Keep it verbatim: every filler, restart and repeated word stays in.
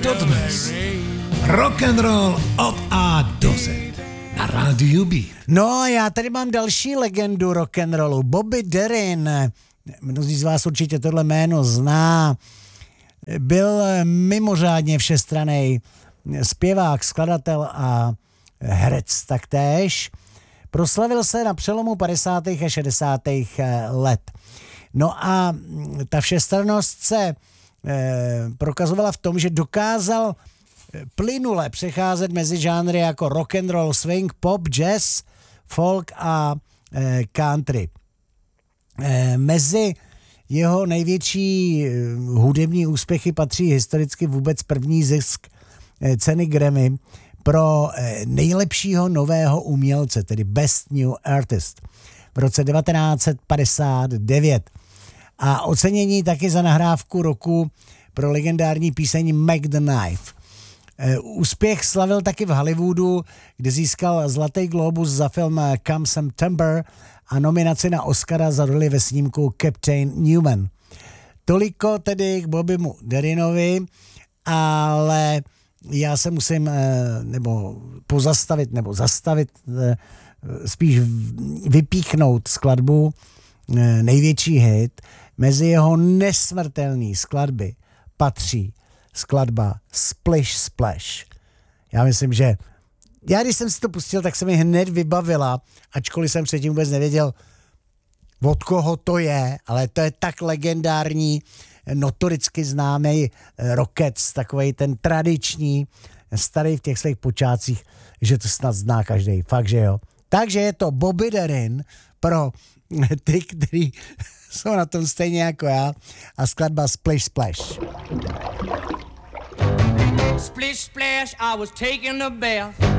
dodnes. Rock and roll od A do Z na rádiu B. No a já tady mám další legendu rock and rollu, Bobby Darin. Mnozí z vás určitě tohle jméno zná. Byl mimořádně všestranný zpěvák, skladatel a herec taktéž. Proslavil se na přelomu padesátých a šedesátých let. No a ta všestrannost se eh, prokazovala v tom, že dokázal plynule přecházet mezi žánry jako rock and roll, swing, pop, jazz, folk a eh, country. Eh, mezi jeho největší eh, hudební úspěchy patří historicky vůbec první zisk eh, ceny Grammy pro eh, nejlepšího nového umělce, tedy Best New Artist v roce devatenáct set padesát devět. A ocenění taky za nahrávku roku pro legendární píseň Make the Knife. E, úspěch slavil taky v Hollywoodu, kde získal Zlatý glóbus za film Come September a nominaci na Oscara za roli ve snímku Captain Newman. Toliko tedy k Bobbymu Darinovi, ale já se musím e, nebo pozastavit, nebo zastavit, e, spíš vypíchnout skladbu, e, největší hit. Mezi jeho nesmrtelné skladby patří skladba Splish Splash. Já myslím, že já když jsem si to pustil, tak se mi hned vybavila, ačkoliv jsem předtím vůbec nevěděl, od koho to je, ale to je tak legendární, notoricky známý rockec, takovej ten tradiční, starý v těch svých počátcích, že to snad zná každý. Fakt, že jo. Takže je to Bobby Darin pro ty, který jsou na tom stejně jako já, a skladba Splish Splash. Splish splash, I was taking a bath.